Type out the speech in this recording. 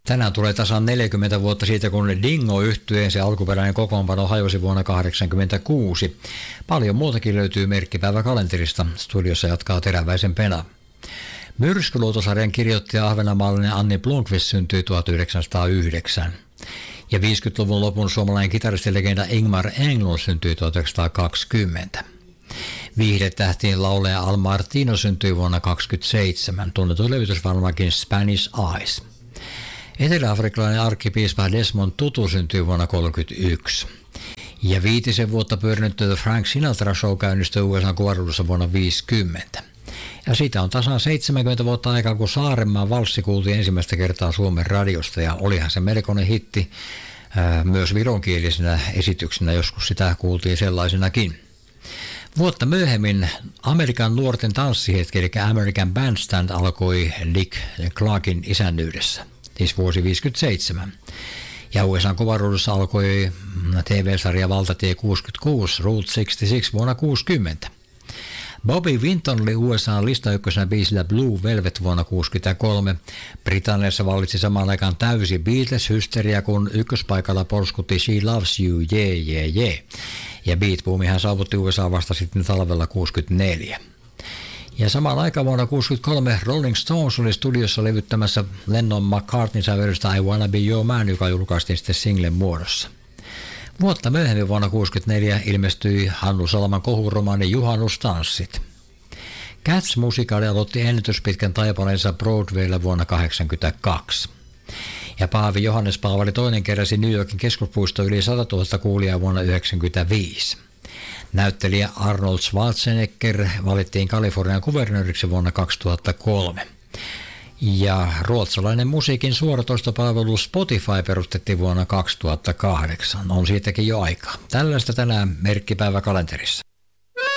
Tänään tulee tasan 40 vuotta siitä, kun Dingo-yhtyeen se alkuperäinen kokoonpano hajosi vuonna 1986. Paljon muutakin löytyy merkkipäiväkalenterista. Studiossa jatkaa Teräväisen Pena. Myrskyluotosarjan kirjoittaja ahvenanmaalainen Anni Blomqvist syntyi 1909. Ja 50-luvun lopun suomalainen kitaristilegenda Ingmar Englund syntyi 1920. Viihdetähtien laulaja Al Martino syntyi vuonna 1927, tunnettu levitys varmaankin Spanish Eyes. Etelä-afrikkalainen arkkipiispa Desmond Tutu syntyi vuonna 1931. Ja 5 vuotta pyörinyt The Frank Sinatra Show käynnistyi USA-kuvaruudussa vuonna 1950. Ja siitä on tasan 70 vuotta aikaa, kun Saarenmaan valssi kuultiin ensimmäistä kertaa Suomen radiosta, ja olihan se melkoinen hitti myös vironkielisenä esityksenä, joskus sitä kuultiin sellaisenakin. Vuotta myöhemmin Amerikan nuorten tanssihetki, eli American Bandstand, alkoi Dick Clarkin isännyydessä, siis vuosi 1957. Ja USA-kuvaruudussa alkoi TV-sarja Valtatie 66, Route 66 vuonna 1960. Bobby Vinton oli USA:n listaykkösenä biisillä Blue Velvet vuonna 1963. Britanniassa vallitsi samaan aikaan täysi Beatles-hysteria, kun ykköspaikalla porskutti She Loves You, yeah, yeah, yeah. Ja Beat Boomihan saavutti USA vasta sitten talvella 1964. Ja samaan aikaan vuonna 1963 Rolling Stones oli studiossa levyttämässä Lennon McCartneyn sävellystä I Wanna Be Your Man, joka julkaistiin sitten singlen muodossa. Vuotta myöhemmin vuonna 1964 ilmestyi Hannu Salman kohuromaani Juhannustanssit. Cats-musikaali aloitti ennätyspitkän taipaleensa Broadwaylla vuonna 1982. Ja Paavi Johannes Paavali II keräsi New Yorkin keskuspuisto yli 100 000 kuulijaa vuonna 1995. Näyttelijä Arnold Schwarzenegger valittiin Kalifornian kuvernööriksi vuonna 2003. Ja ruotsalainen musiikin suoratoistopalvelu Spotify perustettiin vuonna 2008. On siitäkin jo aikaa. Tällaista tänään merkkipäiväkalenterissa.